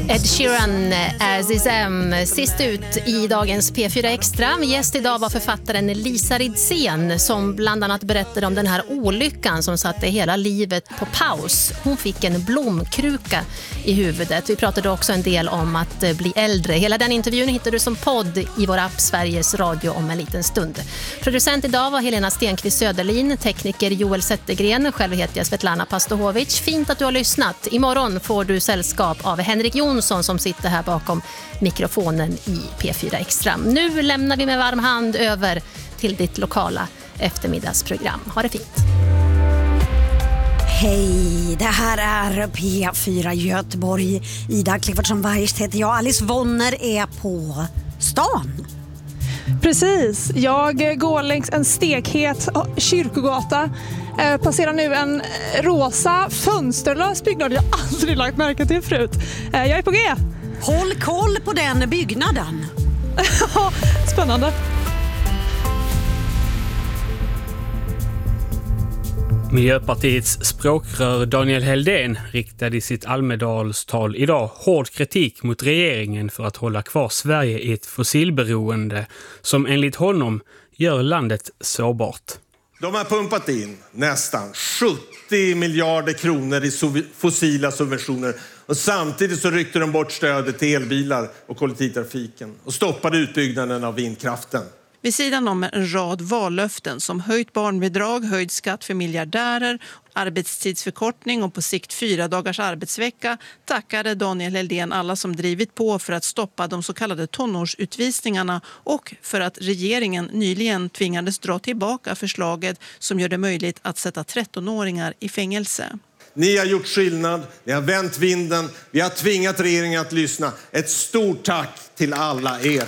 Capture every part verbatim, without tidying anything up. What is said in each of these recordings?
Ed Sheeran, Azizem, sist ut i dagens P fyra Extra. Gäst idag var författaren Lisa Ridsén som bland annat berättade om den här olyckan som satte hela livet på paus. Hon fick en blomkruka i huvudet. Vi pratade också en del om att bli äldre. Hela den intervjun hittar du som podd i vår app Sveriges Radio om en liten stund. Producent idag var Helena Stenqvist Söderlin, tekniker Joel Zettergren, själv heter jag Svetlana Pastohovic. Fint att du har lyssnat. Imorgon får du sällskap av Henrik Jonsson som sitter här bakom mikrofonen i P fyra Extra. Nu lämnar vi med varm hand över till ditt lokala eftermiddagsprogram. Ha det fint. Hej, det här är P fyra Göteborg. Ida Cliffordsson Weiss heter jag. Alice Wonner är på stan. Precis, jag går längs en stekhet kyrkogata. Eh, passerar nu en rosa fönsterlös byggnad jag aldrig lagt märke till förut. Eh, jag är på G. Håll koll på den byggnaden. Spännande. Miljöpartiets språkrör Daniel Heldén riktade i sitt Almedalstal idag hård kritik mot regeringen för att hålla kvar Sverige i ett fossilberoende som enligt honom gör landet sårbart. De har pumpat in nästan sjuttio miljarder kronor i fossila subventioner och samtidigt så ryckte de bort stödet till elbilar och kollektivtrafiken och stoppade utbyggnaden av vindkraften. Vid sidan om en rad vallöften som höjt barnbidrag, höjd skatt för miljardärer, arbetstidsförkortning och på sikt fyra dagars arbetsvecka tackade Daniel Heldén alla som drivit på för att stoppa de så kallade tonårsutvisningarna och för att regeringen nyligen tvingades dra tillbaka förslaget som gör det möjligt att sätta trettonåringar i fängelse. Ni har gjort skillnad, ni har vänt vinden, vi har tvingat regeringen att lyssna. Ett stort tack till alla er.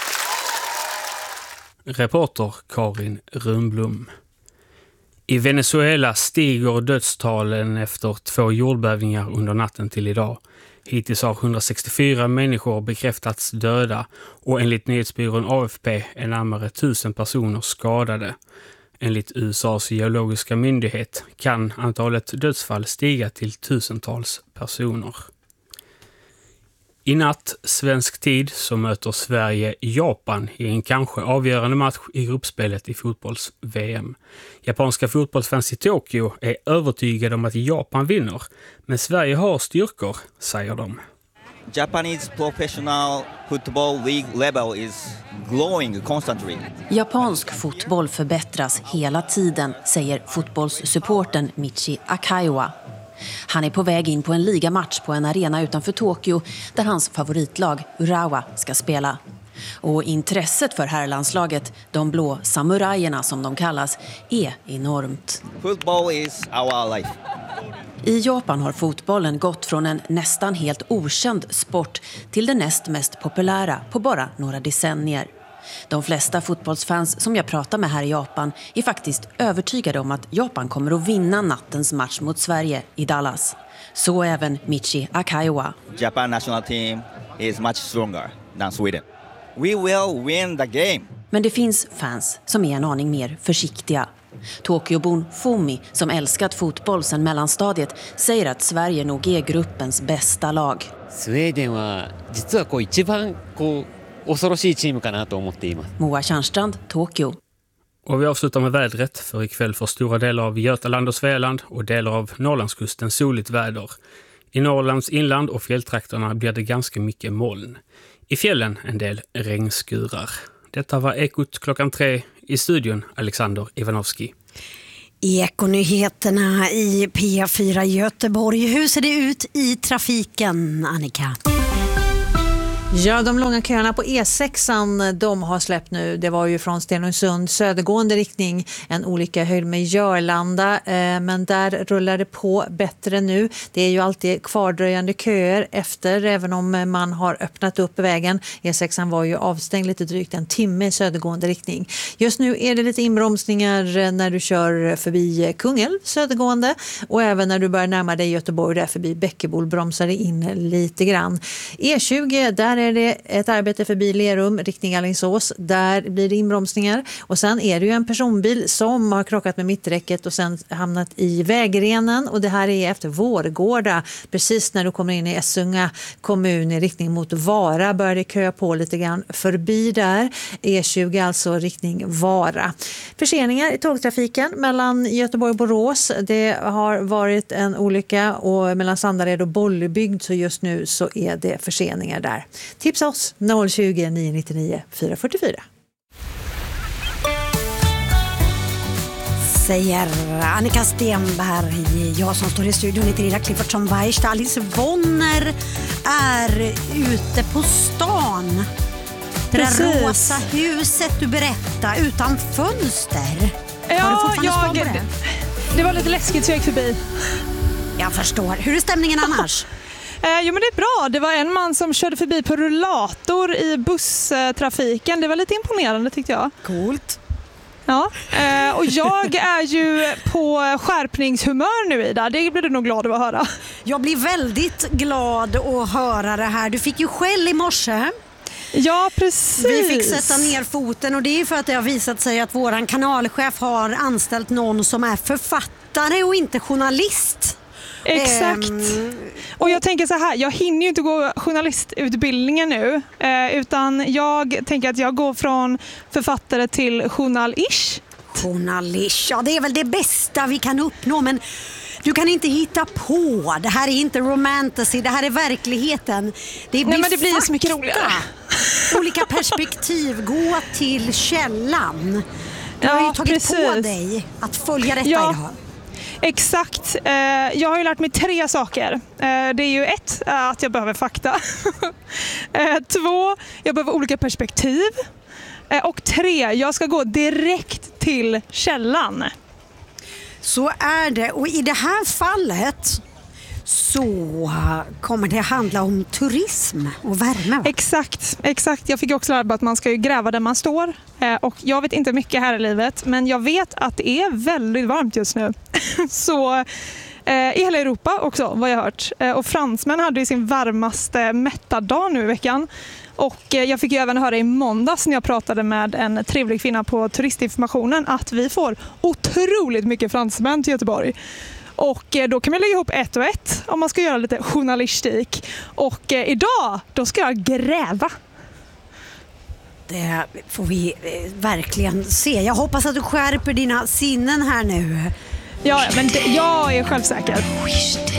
Reporter Karin Runblom. I Venezuela stiger dödstalen efter två jordbävningar under natten till idag. Hittills har hundrasextiofyra människor bekräftats döda och enligt nyhetsbyrån A F P är närmare tusen personer skadade. Enligt U S A:s geologiska myndighet kan antalet dödsfall stiga till tusentals personer. I natt, svensk tid, så möter Sverige Japan i en kanske avgörande match i gruppspelet i fotbolls-V M. Japanska fotbollsfans i Tokyo är övertygade om att Japan vinner, men Sverige har styrkor, säger de. Japanese professional football league level is growing constantly. Japansk fotboll förbättras hela tiden, säger fotbollssupporten Michi Akaiwa. Han är på väg in på en ligamatch på en arena utanför Tokyo där hans favoritlag Urawa ska spela. Och intresset för herrlandslaget, de blå samurajerna som de kallas, är enormt. Football is our life. I Japan har fotbollen gått från en nästan helt okänd sport till det näst mest populära på bara några decennier. De flesta fotbollsfans som jag pratar med här i Japan är faktiskt övertygade om att Japan kommer att vinna nattens match mot Sverige i Dallas. Så även Michi Akaiwa. Japan national team is much stronger than Sweden. We will win the game. Men det finns fans som är en aning mer försiktiga. Tokyobon Fumi, som älskat fotboll sedan mellanstadiet, säger att Sverige nog är gruppens bästa lag. Sweden var実はこう一番こう恐ろしいチームかなと思っています。 Moa Tjärnstrand, Tokyo. Och vi avslutar med vädret, för ikväll får stora delar av Götaland och Svealand och delar av Norrlandskusten soligt väder. I Norrlands inland och fjälltrakterna blir det ganska mycket moln. I fjällen en del regnskurar. Detta var Ekot klockan tre, i studion Alexander Ivanovski. Ekonyheterna i P fyra Göteborg. Hur ser det ut i trafiken, Annika? Ja, de långa köerna på E sexan, de har släppt nu. Det var ju från Stenungsund södergående riktning, en olycka höjd med Jörlanda, eh, men där rullar det på bättre nu. Det är ju alltid kvardröjande köer efter, även om man har öppnat upp vägen. E sexan var ju avstängd lite drygt en timme i södergående riktning. Just nu är det lite inbromsningar när du kör förbi Kungälv södergående, och även när du börjar närma dig Göteborg där förbi Bäckebol bromsar det in lite grann. E tjugo, där är det ett arbete förbi Lerum, riktning Alingsås. Där blir det inbromsningar. Och sen är det ju en personbil som har krockat med mitträcket och sen hamnat i vägrenen. Och det här är efter Vårgårda. Precis när du kommer in i Essunga kommun i riktning mot Vara börjar det köa på lite grann förbi där. E tjugo alltså riktning Vara. Förseningar i tågtrafiken mellan Göteborg och Borås. Det har varit en olycka och mellan Sandared och Bollebygd så just nu så är det förseningar där. Tipsa oss noll tjugo, nio nittionio, fyra fyrtiofyra. Säger Annika Stenberg. Jag som står i studion heter Ida Cliffordsson Weist. Alice Vonner är ute på stan. Det där rosa huset du berättade utan fönster. Ja, har du fortfarande jag, span på det? Det var lite läskigt så jag gick förbi. Jag förstår. Hur är stämningen annars? Eh, jo men det är bra. Det var en man som körde förbi på rullator i busstrafiken. Det var lite imponerande tyckte jag. Coolt. Ja, eh, och jag är ju på skärpningshumör nu Ida. Det blir du nog glad att höra. Jag blir väldigt glad att höra det här. Du fick ju skäll i morse. Ja, precis. Vi fick sätta ner foten och det är för att det har visat sig att våran kanalchef har anställt någon som är författare och inte journalist. Exakt. Um, och jag tänker så här, jag hinner ju inte gå journalistutbildningen nu eh, utan jag tänker att jag går från författare till journalish. Journalish, ja det är väl det bästa vi kan uppnå men du kan inte hitta på. Det här är inte romantasy, det här är verkligheten. Det blir, Nej, men det blir fakta. Så mycket roligare. Olika perspektiv, gå till källan. Du ja, har ju tagit precis. på dig att följa detta ja. idag. Exakt. Jag har ju lärt mig tre saker. Det är ju ett, att jag behöver fakta. Två, jag behöver olika perspektiv. Och tre, jag ska gå direkt till källan. Så är det. Och i det här fallet så kommer det handla om turism och värme. Exakt, exakt. Jag fick också lära mig att man ska ju gräva där man står. Och jag vet inte mycket här i livet, men jag vet att det är väldigt varmt just nu. Så eh, i hela Europa också, vad jag har hört. Eh, och fransmän hade ju sin varmaste mättardag nu i veckan. Och eh, jag fick ju även höra i måndags när jag pratade med en trevlig kvinna på turistinformationen att vi får otroligt mycket fransmän till Göteborg. Och eh, då kan man lägga ihop ett och ett om man ska göra lite journalistik. Och eh, idag, då ska jag gräva. Det får vi eh, verkligen se. Jag hoppas att du skärper dina sinnen här nu. Ja, men det, jag är självsäker.